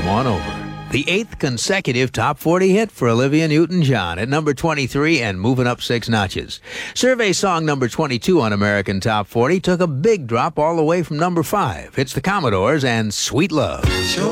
on over. The 8th consecutive top 40 hit for Olivia Newton-John at number 23 and moving up 6 notches. Survey song number 22 on American Top 40 took a big drop all the way from number 5. It's the Commodores and Sweet Love.